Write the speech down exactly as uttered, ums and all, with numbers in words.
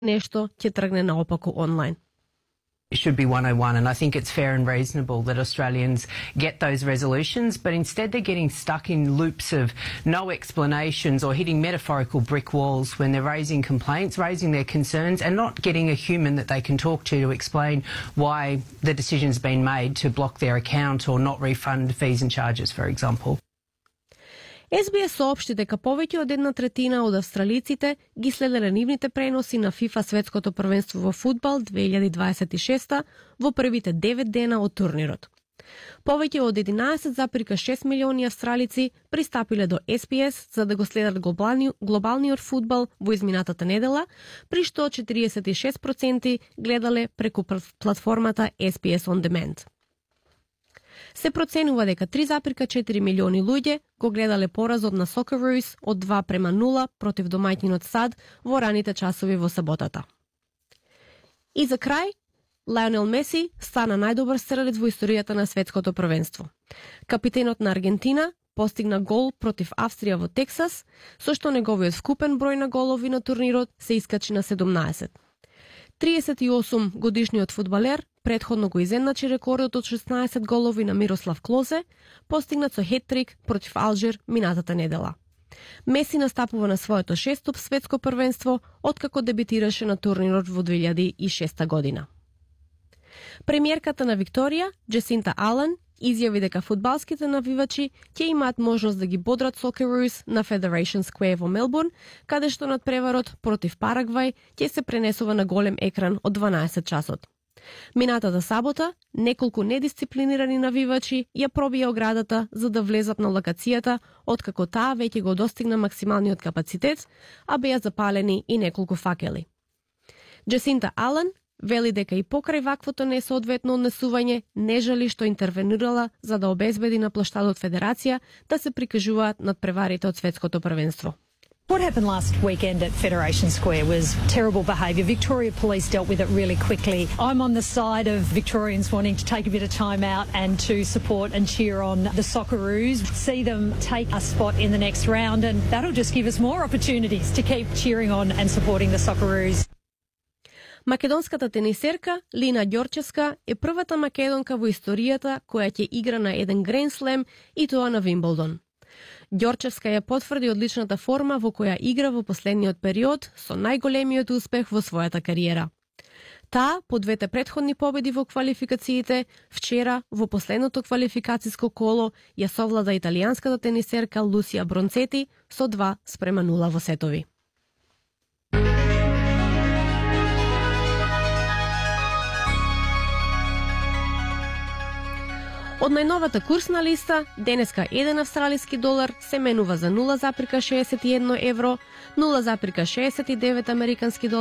нешто ќе тргне наопаку онлайн. It should be one oh one, and I think it's fair and reasonable that Australians get those resolutions, but instead they're getting stuck in loops of no explanations or hitting metaphorical brick walls when they're raising complaints, raising their concerns, and not getting a human that they can talk to to explain why the decision's been made to block their account or not refund fees and charges, for example. Ес Би Ес соопшти дека повеќе од една третина од австралиците ги следеле нивните преноси на FIFA светското првенство во фудбал две илјади дваесет и шеста во првите девет дена од турнирот. Повеќе од единаесет зарез и шест милиони австралици пристапиле до Ес Би Ес за да го следат глобални, глобалниот фудбал во изминатата недела, при што четириесет и шест проценти гледале преку платформата Ес Би Ес On Demand. Се проценува дека три зарез и четири милиони луѓе го гледале поразот на Socceroos од два према нула против домаќинот САД во раните часови во саботата. И за крај, Лионел Меси стана најдобар стрелец во историјата на светското првенство. Капитенот на Аргентина постигна гол против Австрија во Тексас, со што неговиот вкупен број на голови на турнирот се искачи на седумнаесет. триесет и осум годишниот фудбалер предходно го изедначи рекордот од шеснаесет голови на Мирослав Клозе, постигнат со хет-трик против Алжир минатата недела. Меси настапува на своето шесто светско првенство откако дебитираше на турнирот во две илјади и шеста година. Премиерката на Викторија, Джесинта Ален, изјави дека фудбалските навивачи ќе имаат можност да ги бодрат Socceroos на Federation Square во Мелбурн, каде што надпреварот против Парагвај ќе се пренесува на голем екран од дванаесет часот. Минатата сабота, неколку недисциплинирани навивачи ја пробија оградата за да влезат на локацијата, откако таа веќе го достигна максималниот капацитет, а беа запалени и неколку факели. Джесинта Ален вели дека и покрај ваквото несоодветно однесување не жали што интервенирала за да обезбеди на плоштадот Федерација да се прикажуваат надпреварите од светското првенство. What happened last weekend at Federation Square was terrible behaviour. Victoria Police dealt with it really quickly. I'm on the side of Victorians wanting to take a bit of time out and to support and cheer on the Socceroos, see them take a spot in the next round, and that'll just give us more opportunities to keep cheering on and supporting the Socceroos. Македонската тенисерка Лина Ѓорчевска е првата македонка во историјата која ќе игра на еден Гранд Слем и тоа на Вимблдон. Ѓорчевска ја потврди одличната форма во која игра во последниот период со најголемиот успех во својата кариера. Таа, по двете претходни победи во квалификациите, вчера во последното квалификациско коло ја совлада италијанската тенисерка Лусија Бронцети со два спрема нула во сетови. Од најновата курсна листа, денеска еден австралиски долар се менува за нула зарез шеесет и едно евро, нула зарез шеесет и девет американски долари